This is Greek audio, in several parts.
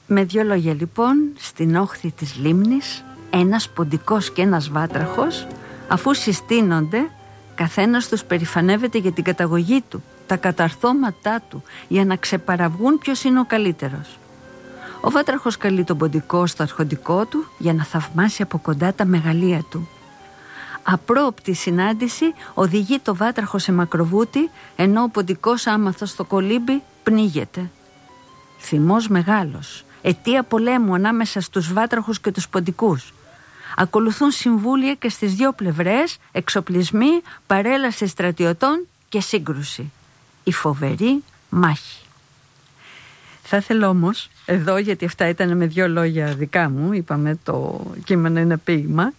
Με δύο λόγια λοιπόν, στην όχθη της λίμνης, ένας ποντικός και ένας βάτραχος, αφού συστήνονται, καθένας τους περηφανεύεται για την καταγωγή του, τα καταρθώματά του, για να ξεπαραβγούν ποιος είναι ο καλύτερος. Ο βάτραχος καλεί τον ποντικό στο αρχοντικό του για να θαυμάσει από κοντά τα μεγαλεία του. Απρόοπτη συνάντηση οδηγεί το βάτραχο σε μακροβούτι, ενώ ο ποντικός άμαθος στο κολύμπι πνίγεται. Θυμός μεγάλος, αιτία πολέμου ανάμεσα στους βάτραχους και τους ποντικούς. Ακολουθούν συμβούλια και στις δύο πλευρές, εξοπλισμοί, παρέλαση στρατιωτών και σύγκρουση. Η φοβερή μάχη. Θα ήθελα όμως, εδώ, γιατί αυτά ήταν με δύο λόγια δικά μου, είπαμε το κείμενο είναι ποίημα,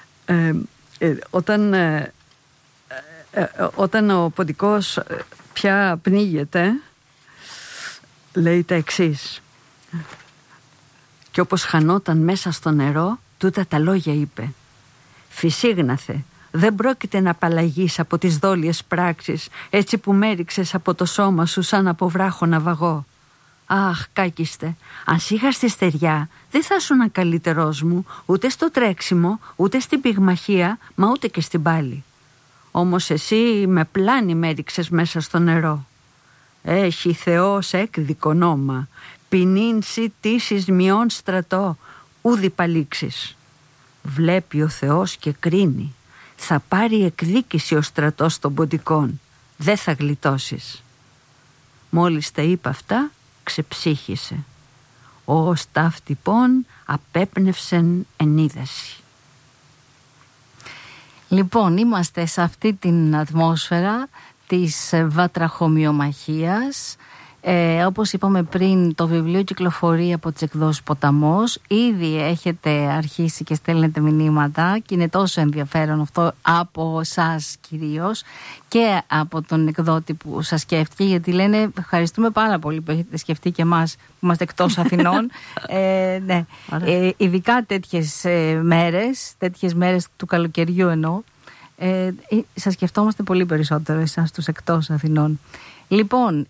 όταν ο ποντικός πια πνίγεται, λέει τα εξής: «Και όπως χανόταν μέσα στο νερό, τούτα τα λόγια είπε: Φυσίγναθε, δεν πρόκειται να απαλλαγείς από τις δόλιες πράξεις, έτσι που μέριξες από το σώμα σου σαν από βράχο ναυαγό. Αχ, κάκιστε, αν σ' στη στεριά, δεν θα ήσουν καλύτερός μου, ούτε στο τρέξιμο, ούτε στην πυγμαχία, μα ούτε και στην πάλη. Όμως εσύ με πλάνη μέριξες μέσα στο νερό. Έχει Θεός έκδικο νόμα, ποινήν σι τήσεις μειών στρατό, ούδη παλήξεις. Βλέπει ο Θεός και κρίνει. Θα πάρει εκδίκηση ο στρατός των ποντικών. Δεν θα γλιτώσεις». Μόλις τα είπε αυτά, ξεψύχησε. Ο σταύτυπων απέπνευσεν ενίδαση. Λοιπόν, είμαστε σε αυτή την ατμόσφαιρα της βατραχομοιομαχίας. Όπως είπαμε πριν, το βιβλίο κυκλοφορεί από τις εκδόσεις Ποταμός. Ήδη έχετε αρχίσει και στέλνετε μηνύματα και είναι τόσο ενδιαφέρον αυτό από εσάς κυρίως και από τον εκδότη που σας σκέφτηκε, γιατί λένε ευχαριστούμε πάρα πολύ που έχετε σκεφτεί και εμάς που είμαστε εκτός Αθηνών. Ναι. Ειδικά τέτοιες μέρες του καλοκαιριού εννοώ, σας σκεφτόμαστε πολύ περισσότερο εσάς τους εκτός Αθηνών. Λοιπόν,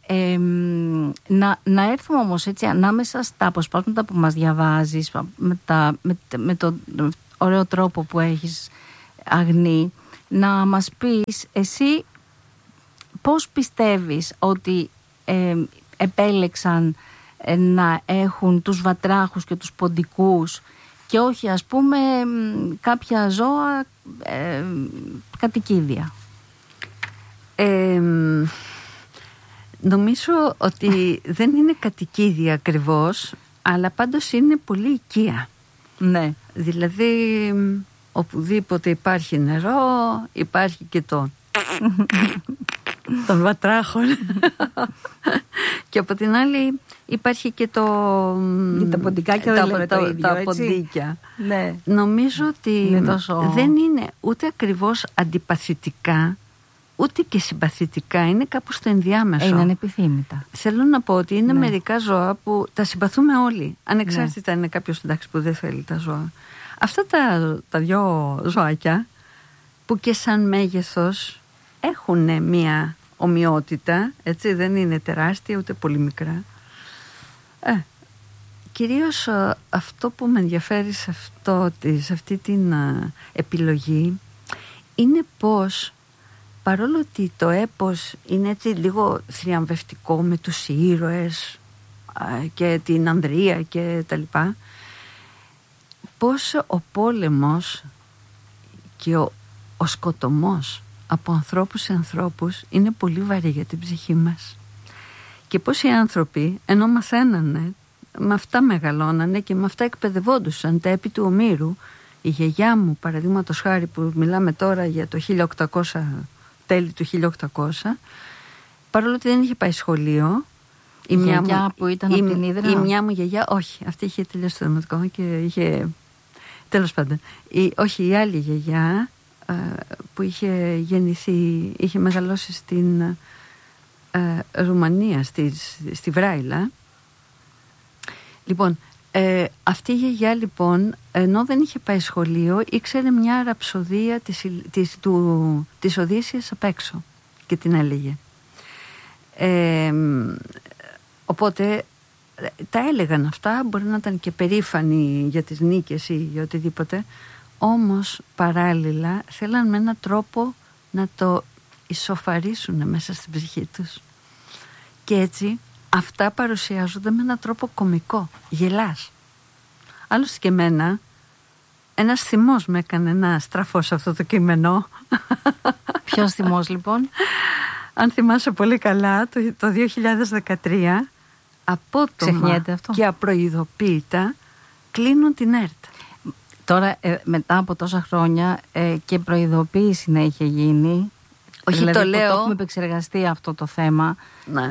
να έρθουμε όμως έτσι ανάμεσα στα αποσπάσματα που μας διαβάζεις με τον ωραίο τρόπο που έχεις, Αγνή, να μας πεις εσύ πώς πιστεύεις ότι επέλεξαν να έχουν τους βατράχους και τους ποντικούς και όχι ας πούμε κάποια ζώα κατοικίδια. Νομίζω ότι δεν είναι κατοικίδια ακριβώς, αλλά πάντως είναι πολύ οικία. Ναι. Δηλαδή οπουδήποτε υπάρχει νερό υπάρχει και των βατράχων. Και από την άλλη υπάρχει και τα ποντικάκια δεν λέμε το ίδιο, τα ποντίκια. Ναι. Νομίζω ότι δεν είναι ούτε ακριβώς αντιπαθητικά ούτε και συμπαθητικά, είναι κάπου στο ενδιάμεσο. Είναι ανεπιθύμητα. Θέλω να πω ότι είναι μερικά ζώα που τα συμπαθούμε όλοι, ανεξάρτητα είναι κάποιος εντάξει που δεν θέλει τα ζώα. Αυτά τα δυο ζωάκια που και σαν μέγεθος έχουν μία ομοιότητα, έτσι, δεν είναι τεράστια ούτε πολύ μικρά. Κυρίως αυτό που με ενδιαφέρει σε αυτή την επιλογή είναι πως παρόλο ότι το έπος είναι έτσι λίγο θριαμβευτικό με τους ήρωες και την ανδρεία και τα λοιπά, πως ο πόλεμος και ο σκοτωμός από ανθρώπους σε ανθρώπους είναι πολύ βαρύ για την ψυχή μας. Και πως οι άνθρωποι ενώ μαθαίνανε, με αυτά μεγαλώνανε και με αυτά εκπαιδευόντουσαν τα έπι του Ομήρου. Η γιαγιά μου παραδείγματος χάρη που μιλάμε τώρα για το 1800, τέλη του 1800, παρόλο ότι δεν είχε πάει σχολείο, η γιαγιά που ήταν από την Ύδρα. Η μια μου γιαγιά, όχι, αυτή είχε τελειώσει το δημοτικό και είχε, τέλος πάντων, η άλλη γιαγιά που είχε γεννηθεί, είχε μεγαλώσει στην Ρουμανία, στη Βράιλα. Λοιπόν, αυτή η γιαγιά λοιπόν, ενώ δεν είχε πάει σχολείο, ήξερε μια ραψοδία της Οδύσσιας απ' έξω και την έλεγε. Οπότε τα έλεγαν αυτά, μπορεί να ήταν και περήφανοι για τις νίκες ή για οτιδήποτε, όμως παράλληλα θέλαν με έναν τρόπο να το ισοφαρίσουν μέσα στην ψυχή τους. Και έτσι αυτά παρουσιάζονται με έναν τρόπο κωμικό. Γελάς. Άλλωστε και εμένα ένας θυμός με έκανε να στραφώ σε αυτό το κείμενο. Ποιος θυμός λοιπόν? Αν θυμάσαι πολύ καλά, το 2013 απότομα και απροειδοποίητα κλείνουν την ΕΡΤ. Τώρα μετά από τόσα χρόνια και προειδοποίηση να είχε γίνει. Όχι, δηλαδή, το λέω. Το έχουμε επεξεργαστεί αυτό το θέμα. Ναι.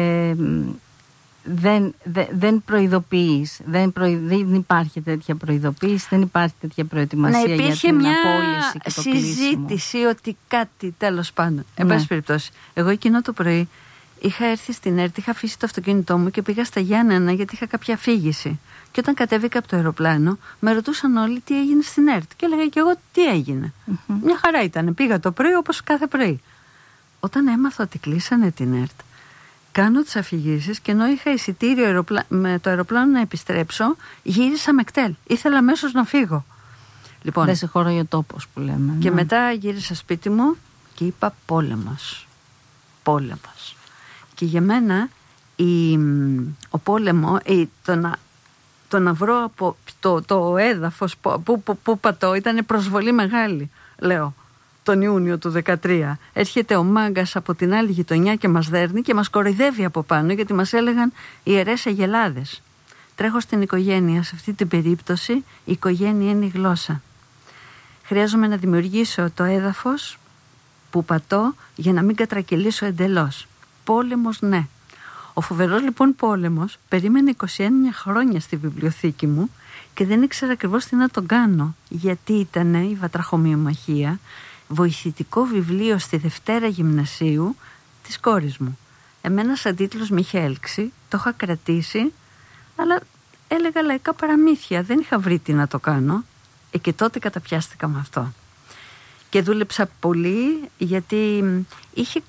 Δεν προειδοποιείς. Δεν υπάρχει τέτοια προειδοποίηση, δεν υπάρχει τέτοια προετοιμασία για την απόλυση και το συζήτηση κλείσιμο. ότι κάτι τέλος πάντων. Εν πάση περιπτώσει, εγώ εκείνο το πρωί είχα έρθει στην ΕΡΤ, είχα αφήσει το αυτοκίνητό μου και πήγα στα Γιάννενα γιατί είχα κάποια αφήγηση. Και όταν κατέβηκα από το αεροπλάνο, με ρωτούσαν όλοι τι έγινε στην ΕΡΤ. Και έλεγα και εγώ τι έγινε. Μια χαρά ήταν. Πήγα το πρωί όπως κάθε πρωί. Όταν έμαθα ότι κλείσανε την ΕΡΤ, κάνω τις αφηγήσεις και ενώ είχα εισιτήριο με το αεροπλάνο να επιστρέψω, γύρισα με κτέλ. Ήθελα αμέσως να φύγω. Λοιπόν, δεν σε χωράει ο τόπος που λέμε. Και μετά γύρισα σπίτι μου και είπα πόλεμος. Πόλεμος. Και για μένα ο πόλεμο, το να βρω από το έδαφος που πατώ ήταν προσβολή μεγάλη, λέω. Τον Ιούνιο του 2013 έρχεται ο μάγκας από την άλλη γειτονιά και μας δέρνει και μας κοροϊδεύει από πάνω, γιατί μας έλεγαν ιερές αγελάδες. Τρέχω στην οικογένεια. Σε αυτή την περίπτωση η οικογένεια είναι η γλώσσα. Χρειάζομαι να δημιουργήσω το έδαφος που πατώ για να μην κατρακυλήσω εντελώς. Πόλεμος, ναι. Ο φοβερός λοιπόν πόλεμος περίμενε 29 χρόνια στη βιβλιοθήκη μου και δεν ήξερα ακριβώς τι να τον κάνω, γιατί ήταν η Βατραχομοιομαχία βοηθητικό βιβλίο στη Δευτέρα Γυμνασίου της κόρης μου. Εμένα σαν τίτλος με είχε έλξει, το είχα κρατήσει, αλλά έλεγα λαϊκά παραμύθια, δεν είχα βρει τι να το κάνω. Και τότε καταπιάστηκα με αυτό. Και δούλεψα πολύ, γιατί είχε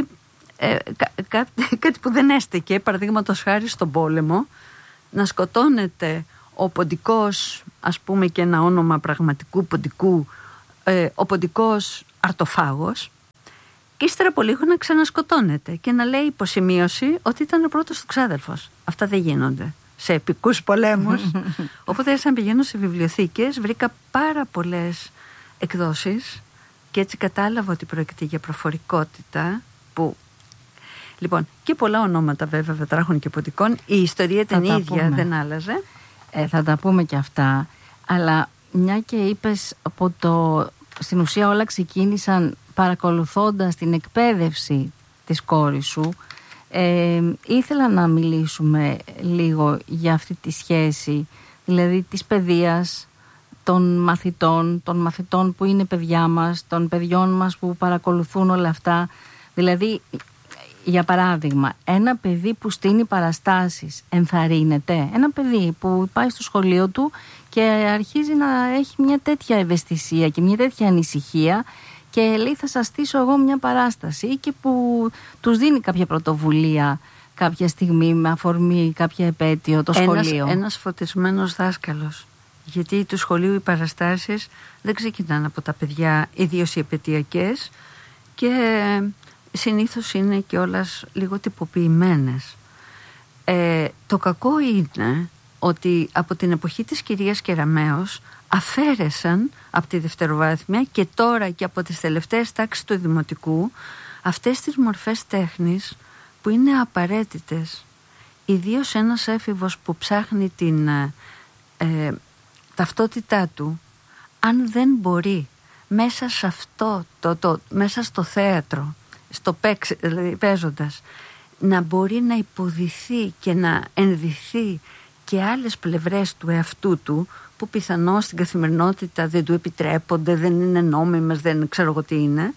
κάτι που δεν έστεκε, παραδείγματος χάρη στον πόλεμο, να σκοτώνεται ο ποντικός, ας πούμε και ένα όνομα πραγματικού ποντικού, ο ποντικός αρτοφάγος, και ύστερα από λίγο να ξανασκοτώνεται και να λέει υποσημείωση ότι ήταν ο πρώτος του ξάδερφος. Αυτά δεν γίνονται σε επικούς πολέμους. Οπότε άρχισα να πηγαίνω σε βιβλιοθήκες, βρήκα πάρα πολλές εκδόσεις και έτσι κατάλαβα ότι πρόκειται για προφορικότητα που... Λοιπόν, και πολλά ονόματα βέβαια βατράχων και ποντικών. Η ιστορία ήταν η ίδια, δεν άλλαζε. Θα τα πούμε και αυτά. Αλλά μια και είπες στην ουσία όλα ξεκίνησαν παρακολουθώντας την εκπαίδευση της κόρης σου, ήθελα να μιλήσουμε λίγο για αυτή τη σχέση, δηλαδή της παιδείας, των μαθητών που είναι παιδιά μας, των παιδιών μας που παρακολουθούν όλα αυτά. Δηλαδή, για παράδειγμα, ένα παιδί που στείνει παραστάσεις ενθαρρύνεται. Ένα παιδί που πάει στο σχολείο του και αρχίζει να έχει μια τέτοια ευαισθησία και μια τέτοια ανησυχία και λέει θα σας στήσω εγώ μια παράσταση, και που τους δίνει κάποια πρωτοβουλία κάποια στιγμή με αφορμή κάποια επέτειο το σχολείο. Ένας φωτισμένος δάσκαλος. Γιατί του σχολείου οι παραστάσεις δεν ξεκινάνε από τα παιδιά, ιδίως οι επετειακές, και συνήθως είναι κιόλας λίγο τυποποιημένες. Το κακό είναι ότι από την εποχή της κυρίας Κεραμέως αφαίρεσαν από τη δευτεροβάθμια και τώρα και από τις τελευταίες τάξεις του δημοτικού αυτές τις μορφές τέχνης που είναι απαραίτητες. Ιδίως ένας έφηβος που ψάχνει την ταυτότητά του, αν δεν μπορεί μέσα σε αυτό μέσα στο θέατρο, δηλαδή παίζοντας, να μπορεί να υποδηθεί και να ενδυθεί και άλλες πλευρές του εαυτού του που πιθανώς στην καθημερινότητα δεν του επιτρέπονται, δεν είναι νόμιμες, δεν ξέρω εγώ τι είναι,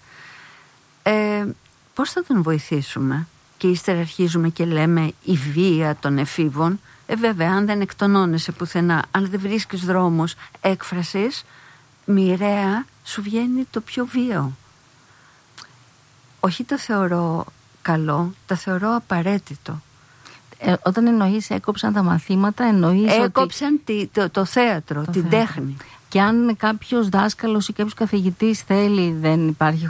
πώς θα τον βοηθήσουμε? Και ύστερα αρχίζουμε και λέμε η βία των εφήβων. Βέβαια, αν δεν εκτονώνεσαι πουθενά, αν δεν βρίσκεις δρόμους έκφρασης, μοιραία σου βγαίνει το πιο βίαιο. Όχι το θεωρώ καλό, το θεωρώ απαραίτητο. Όταν εννοείς έκοψαν τα μαθήματα, εννοείς έκοψαν το θέατρο, την τέχνη. Και αν κάποιος δάσκαλος ή κάποιος καθηγητής θέλει, δεν υπάρχει